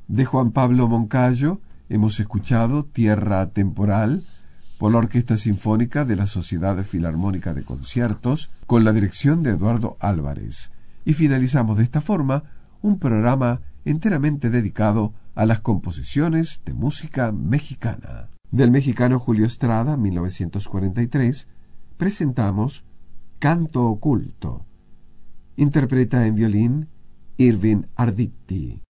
De Juan Pablo Moncayo hemos escuchado Tierra Temporal por la Orquesta Sinfónica de la Sociedad Filarmónica de Conciertos con la dirección de Eduardo Álvarez. Y finalizamos de esta forma un programa enteramente dedicado a las composiciones de música mexicana. Del mexicano Julio Estrada, 1943, presentamos Canto Oculto. Interpreta en violín Irving Arditi.